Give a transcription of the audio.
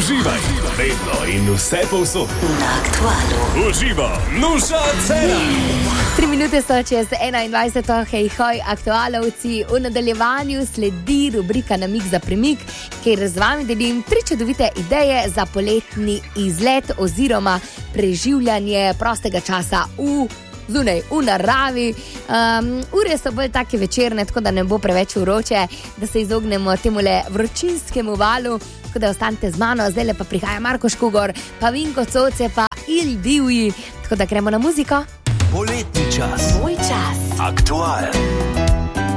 Uživaj, vedno in vse povsod. Na Aktualu. Uživa, Nuša Cena. 3 minute so čez 21. Hej, hoj, aktualovci. V nadaljevanju sledi rubrika Namig za premik, kjer z vami delim 3 čudovite ideje za poletni izlet oziroma preživljanje prostega časa zunaj, v naravi. Ure so bolj take večerne, tako da ne bo preveč vroče, da se izognemo temule vročinskemu valu. Tako da ostanite z mano, zdaj pa prihaja Marko Škugor, pa Vinko Coce, pa Il Divji. Tako da gremo na muziko. Poletni čas. Moj čas. Aktual.